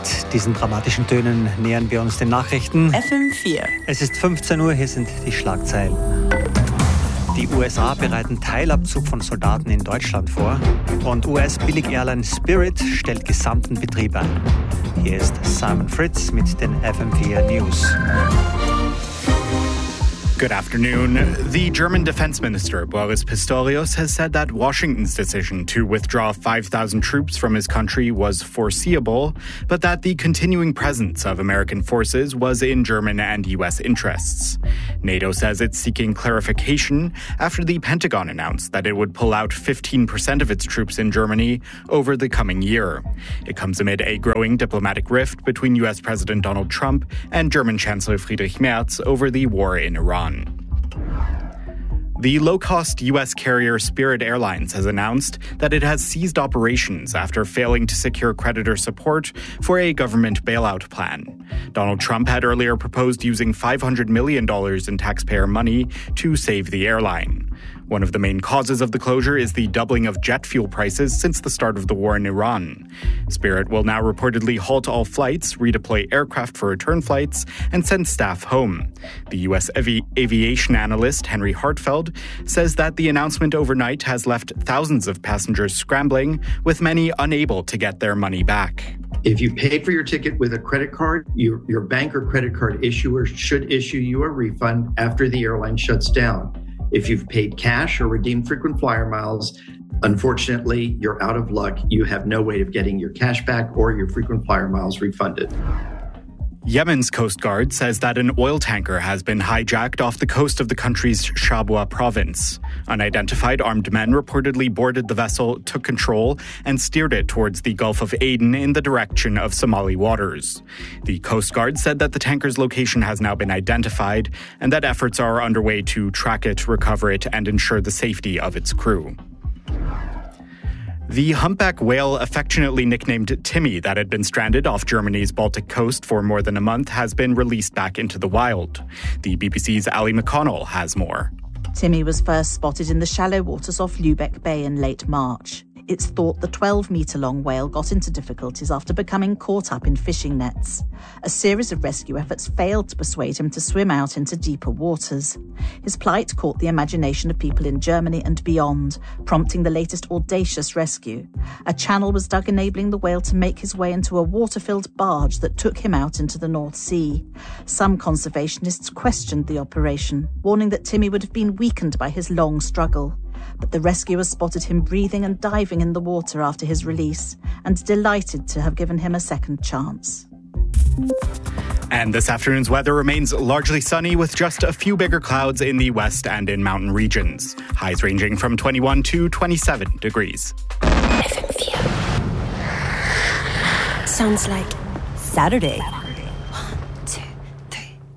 Mit diesen dramatischen Tönen nähern wir uns den Nachrichten. FM4. Es ist 15 Uhr, hier sind die Schlagzeilen. Die USA bereiten Teilabzug von Soldaten in Deutschland vor und US-Billig-Airline Spirit stellt gesamten Betrieb ein. Hier ist Simon Fritz mit den FM4 News. Good afternoon. The German Defense Minister, Boris Pistorius, has said that Washington's decision to withdraw 5,000 troops from his country was foreseeable, but that the continuing presence of American forces was in German and U.S. interests. NATO says it's seeking clarification after the Pentagon announced that it would pull out 15% of its troops in Germany over the coming year. It comes amid a growing diplomatic rift between U.S. President Donald Trump and German Chancellor Friedrich Merz over the war in Iran. The low-cost U.S. carrier Spirit Airlines has announced that it has ceased operations after failing to secure creditor support for a government bailout plan. Donald Trump had earlier proposed using $500 million in taxpayer money to save the airline. One of the main causes of the closure is the doubling of jet fuel prices since the start of the war in Iran. Spirit will now reportedly halt all flights, redeploy aircraft for return flights, and send staff home. The U.S. aviation analyst Henry Hartfeld says that the announcement overnight has left thousands of passengers scrambling, with many unable to get their money back. If you paid for your ticket with a credit card, your bank or credit card issuer should issue you a refund after the airline shuts down. If you've paid cash or redeemed frequent flyer miles, unfortunately, you're out of luck. You have no way of getting your cash back or your frequent flyer miles refunded. Yemen's Coast Guard says that an oil tanker has been hijacked off the coast of the country's Shabwa province. Unidentified armed men reportedly boarded the vessel, took control, and steered it towards the Gulf of Aden in the direction of Somali waters. The Coast Guard said that the tanker's location has now been identified and that efforts are underway to track it, recover it, and ensure the safety of its crew. The humpback whale, affectionately nicknamed Timmy, that had been stranded off Germany's Baltic coast for more than a month, has been released back into the wild. The BBC's Ali McConnell has more. Timmy was first spotted in the shallow waters off Lübeck Bay in late March. It's thought the 12-metre-long whale got into difficulties after becoming caught up in fishing nets. A series of rescue efforts failed to persuade him to swim out into deeper waters. His plight caught the imagination of people in Germany and beyond, prompting the latest audacious rescue. A channel was dug enabling the whale to make his way into a water-filled barge that took him out into the North Sea. Some conservationists questioned the operation, warning that Timmy would have been weakened by his long struggle. But the rescuers spotted him breathing and diving in the water after his release and delighted to have given him a second chance. And this afternoon's weather remains largely sunny with just a few bigger clouds in the west and in mountain regions. Highs ranging from 21 to 27 degrees. FM4. Sounds like Saturday.